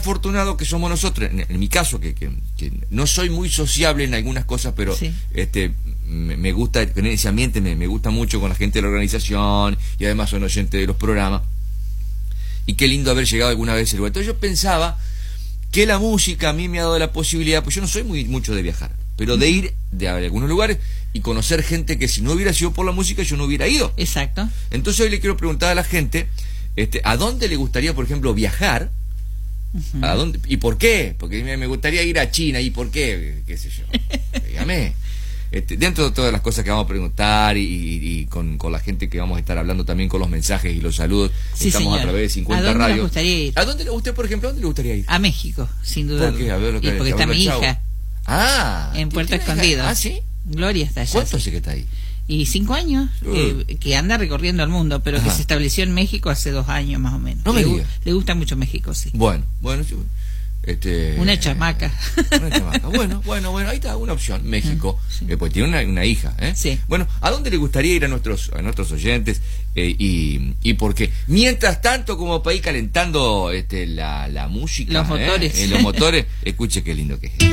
afortunado que somos nosotros, en mi caso, que no soy muy sociable en algunas cosas, pero sí. Me gusta, en ese ambiente me gusta mucho con la gente de la organización, y además son oyentes de los programas, y qué lindo haber llegado alguna vez al lugar. Entonces yo pensaba que la música a mí me ha dado la posibilidad, pues yo no soy mucho de viajar, pero de ir a algunos lugares y conocer gente que si no hubiera sido por la música yo no hubiera ido. Exacto. Entonces hoy le quiero preguntar a la gente, ¿a dónde le gustaría, por ejemplo, viajar? Uh-huh. ¿A dónde? ¿Y por qué? Porque me gustaría ir a China. ¿Y por qué? ¿Qué sé yo? Dígame. Dentro de todas las cosas que vamos a preguntar y con la gente que vamos a estar hablando también, con los mensajes y los saludos, sí, estamos señor. a través de 50 radios. ¿A dónde radios. le gustaría ir? ¿A dónde usted, por ejemplo, a dónde le gustaría ir? A México, sin duda. ¿Por qué? A ver, y porque está mi hija. Ah. En Puerto Escondido. Ah, ¿sí? Gloria está allá. ¿Cuánto sí. hace que está ahí? Y 5 años, que anda recorriendo el mundo, pero Ajá. que se estableció en México hace 2 años más o menos. No me diga. Le gusta mucho México, sí. Bueno, sí. Una chamaca. Una chamaca. Bueno, ahí está una opción, México, sí. Pues tiene una hija, ¿eh? Sí. Bueno, ¿a dónde le gustaría ir a nuestros oyentes? Y por qué. Mientras tanto, como para ir calentando la música, los motores. los motores, escuche qué lindo que es.